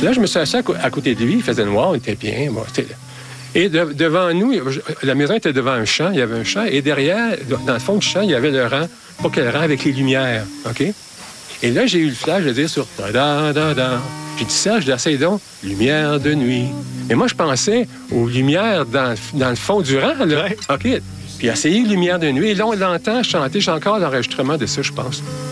Là, je me suis assis à côté de lui, il faisait noir, il était bien. Bon, et devant nous, la maison était devant un champ, il y avait un champ, et derrière, dans le fond du champ, il y avait le rang, pas quel rang, avec les lumières, OK? Et là, j'ai eu le flash de dire sur ta-da-da-da. J'ai dit, Serge, essaye donc, lumière de nuit. Et moi, je pensais aux lumières dans le fond du rang, là. Ouais. OK. Puis essayer lumière de nuit. Et là, on l'entend chanter. J'ai encore l'enregistrement de ça, je pense.